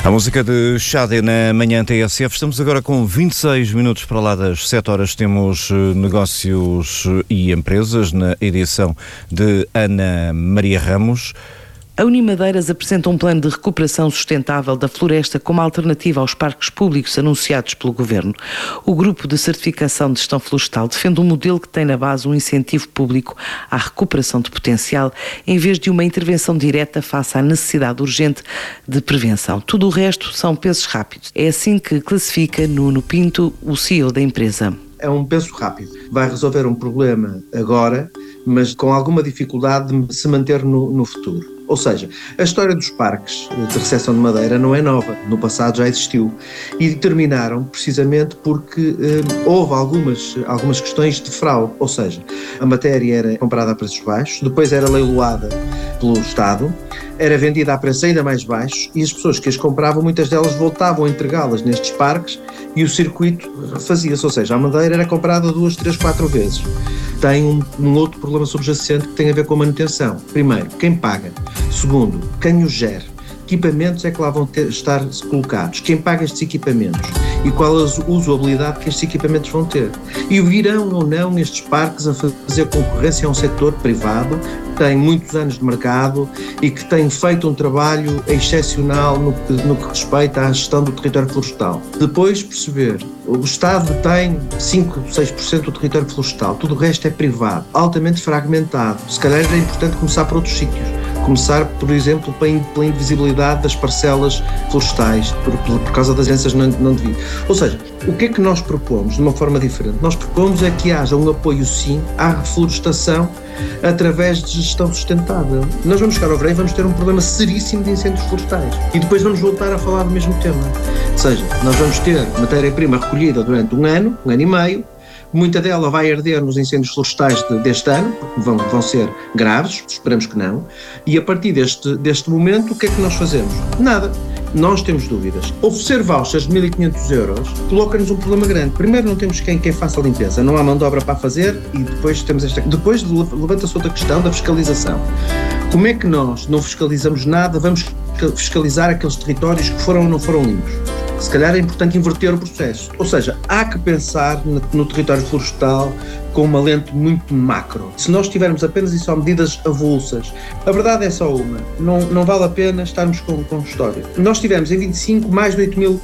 A música de Xade na manhã TSF. Estamos agora com 26 minutos para lá das 7 horas. Temos negócios e empresas na edição de Ana Maria Ramos. A Unimadeiras apresenta um plano de recuperação sustentável da floresta como alternativa aos parques públicos anunciados pelo Governo. O Grupo de Certificação de Gestão Florestal defende um modelo que tem na base um incentivo público à recuperação de potencial, em vez de uma intervenção direta face à necessidade urgente de prevenção. Tudo o resto são pensos rápidos. É assim que classifica Nuno Pinto, o CEO da empresa. É um penso rápido. Vai resolver um problema agora, mas com alguma dificuldade de se manter no futuro. Ou seja, a história dos parques de recepção de madeira não é nova, no passado já existiu e terminaram precisamente porque houve algumas questões de fraude, ou seja, a matéria era comprada a preços baixos, depois era leiloada pelo Estado, era vendida a preços ainda mais baixos e as pessoas que as compravam, muitas delas voltavam a entregá-las nestes parques e o circuito fazia-se, ou seja, a madeira era comprada 2, 3, 4 vezes. Tem um outro problema subjacente que tem a ver com a manutenção. Primeiro, quem paga? Segundo, quem os gera? Que equipamentos é que lá vão estar colocados? Quem paga estes equipamentos? E qual a usabilidade que estes equipamentos vão ter? E virão ou não estes parques a fazer concorrência a um setor privado que tem muitos anos de mercado e que tem feito um trabalho excepcional no que respeita à gestão do território florestal. Depois perceber, o Estado tem 5, 6% do território florestal, tudo o resto é privado, altamente fragmentado. Se calhar é importante começar por outros sítios. Começar, por exemplo, pela invisibilidade das parcelas florestais, por causa das heranças não devidas. Ou seja, o que é que nós propomos de uma forma diferente? Nós propomos é que haja um apoio, sim, à reflorestação através de gestão sustentável. Nós vamos chegar ao verão e vamos ter um problema seríssimo de incêndios florestais. E depois vamos voltar a falar do mesmo tema. Ou seja, nós vamos ter matéria-prima recolhida durante um ano e meio. Muita dela vai arder nos incêndios florestais deste ano, porque vão ser graves, esperamos que não, e a partir deste momento o que é que nós fazemos? Nada. Nós temos dúvidas. Oferecer vouchers de 1.500 euros coloca-nos um problema grande. Primeiro, não temos quem faça a limpeza, não há mão de obra para fazer e depois Depois levanta-se outra questão da fiscalização. Como é que nós não fiscalizamos nada, vamos fiscalizar aqueles territórios que foram ou não foram limpos? Se calhar é importante inverter o processo. Ou seja, há que pensar no território florestal com uma lente muito macro. Se nós tivermos apenas e só medidas avulsas, a verdade é só uma. Não vale a pena estarmos com história. Nós tivemos em 25 mais de 8.000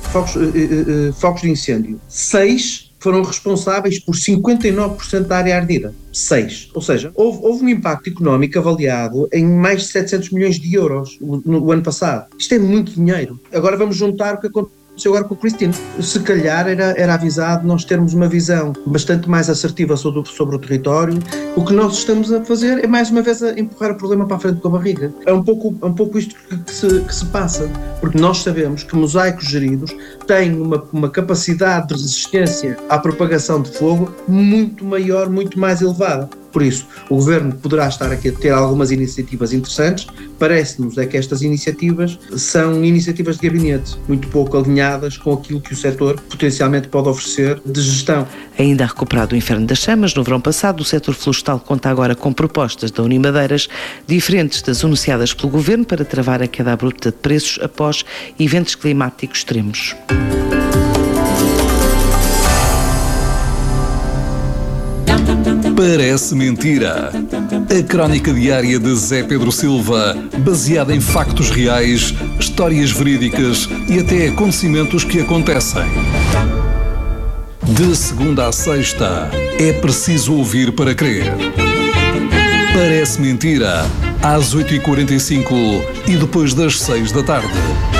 focos de incêndio. 6 foram responsáveis por 59% da área ardida. 6. Ou seja, houve um impacto económico avaliado em mais de 700 milhões de euros no ano passado. Isto é muito dinheiro. Agora vamos juntar o que aconteceu agora com o Cristina. Se calhar era avisado nós termos uma visão bastante mais assertiva sobre o território. O que nós estamos a fazer é mais uma vez a empurrar o problema para a frente com a barriga. É um pouco isto que se passa, porque nós sabemos que mosaicos geridos têm uma capacidade de resistência à propagação de fogo muito maior, muito mais elevada. Por isso, o Governo poderá estar aqui a ter algumas iniciativas interessantes. Parece-nos é que estas iniciativas são iniciativas de gabinete, muito pouco alinhadas com aquilo que o setor potencialmente pode oferecer de gestão. Ainda a recuperar do inferno das chamas, no verão passado, o setor florestal conta agora com propostas da Unimadeiras diferentes das anunciadas pelo Governo para travar a queda abrupta de preços após eventos climáticos extremos. Parece mentira. A crónica diária de Zé Pedro Silva, baseada em factos reais, histórias verídicas e até acontecimentos que acontecem. De segunda à sexta, é preciso ouvir para crer. Parece mentira, às 8h45 e depois das 6 da tarde.